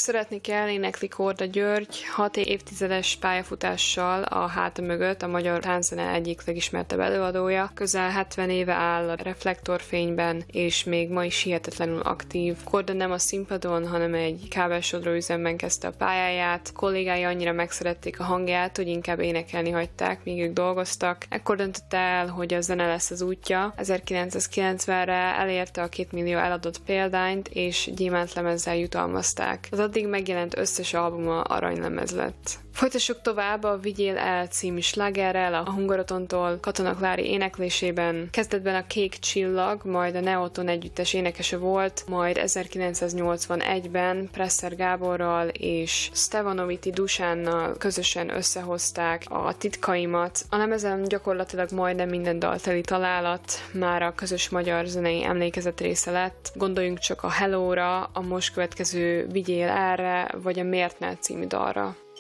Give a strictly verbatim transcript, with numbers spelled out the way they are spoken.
Szeretni kell énekli Korda György hat évtizedes pályafutással a háta mögött, a magyar tánczene egyik legismertebb előadója. Közel hetven éve áll a reflektorfényben, és még ma is hihetetlenül aktív. Korda nem a színpadon, hanem egy kábelsodró üzemben kezdte a pályáját. Kollégái annyira megszerették a hangját, hogy inkább énekelni hagyták, míg ők dolgoztak. Ekkor döntött el, hogy a zene lesz az útja. ezerkilencszázkilencvenre elérte a két millió eladott példányt, és gyémántlemezzel jutalmazták. Az addig megjelent összes albuma aranylemez lett. Folytassuk tovább a Vigyél el című slágerrel, a Hungarotontól Katona Klári éneklésében. Kezdetben a Kék Csillag, majd a Neoton együttes énekese volt, majd ezerkilencszáznyolcvanegyben Presser Gáborral és Stevanoviti Dusánnal közösen összehozták a Titkaimat. A lemezen gyakorlatilag majdnem minden dalteli találat már a közös magyar zenei emlékezet része lett. Gondoljunk csak a Hello-ra, a most következő Vigyél elre, vagy a Miért ne című dalra.